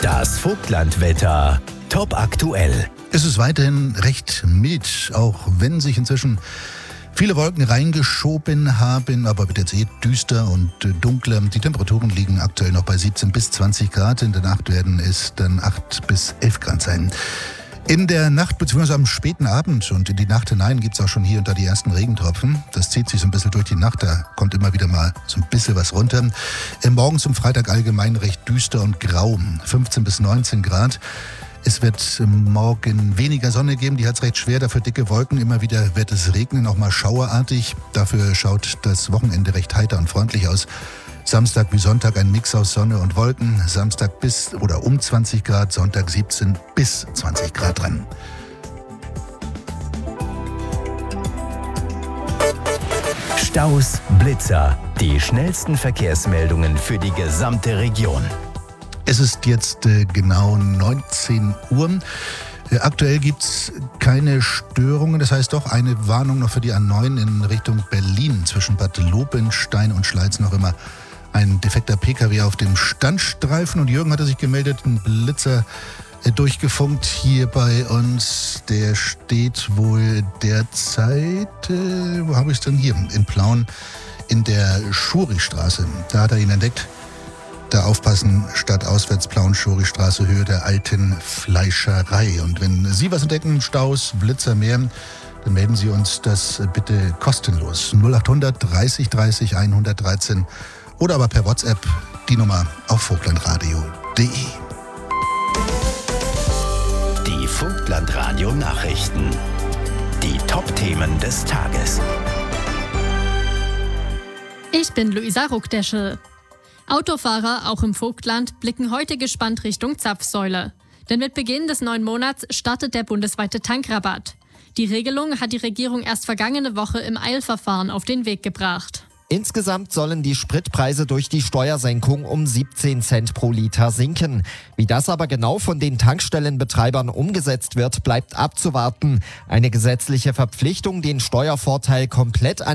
Das Vogtlandwetter. Top aktuell. Es ist weiterhin recht mild, auch wenn sich inzwischen viele Wolken reingeschoben haben, aber wird jetzt düster und dunkler. Die Temperaturen liegen aktuell noch bei 17 bis 20 Grad. In der Nacht werden es dann 8 bis 11 Grad sein. In der Nacht bzw. am späten Abend und in die Nacht hinein gibt es auch schon hier und da die ersten Regentropfen. Das zieht sich so ein bisschen durch die Nacht, da kommt immer wieder mal so ein bisschen was runter. Morgen zum Freitag allgemein recht düster und grau, 15 bis 19 Grad. Es wird morgen weniger Sonne geben, die hat es recht schwer, dafür dicke Wolken. Immer wieder wird es regnen, auch mal schauerartig. Dafür schaut das Wochenende recht heiter und freundlich aus. Samstag wie Sonntag ein Mix aus Sonne und Wolken. Samstag bis oder um 20 Grad, Sonntag 17 bis 20 Grad dran. Staus, Blitzer. Die schnellsten Verkehrsmeldungen für die gesamte Region. Es ist jetzt genau 19 Uhr. Aktuell gibt es keine Störungen, das heißt doch eine Warnung noch für die A9 in Richtung Berlin. Zwischen Bad Lobenstein und Schleiz noch immer ein defekter Pkw auf dem Standstreifen. Und Jürgen hatte sich gemeldet, ein Blitzer durchgefunkt hier bei uns. Der steht wohl derzeit, wo habe ich es denn hier? In Plauen in der Schuristraße. Da hat er ihn entdeckt. Da aufpassen, stadtauswärts Plauen-Schuri-Straße, Höhe der alten Fleischerei. Und wenn Sie was entdecken, Staus, Blitzer mehr, dann melden Sie uns das bitte kostenlos. 0800 30 30 113 oder aber per WhatsApp die Nummer auf vogtlandradio.de. Die Vogtlandradio Nachrichten. Die Top-Themen des Tages. Ich bin Luisa Ruckdeschel. Autofahrer, auch im Vogtland, blicken heute gespannt Richtung Zapfsäule. Denn mit Beginn des neuen Monats startet der bundesweite Tankrabatt. Die Regelung hat die Regierung erst vergangene Woche im Eilverfahren auf den Weg gebracht. Insgesamt sollen die Spritpreise durch die Steuersenkung um 17 Cent pro Liter sinken. Wie das aber genau von den Tankstellenbetreibern umgesetzt wird, bleibt abzuwarten. Eine gesetzliche Verpflichtung, den Steuervorteil komplett an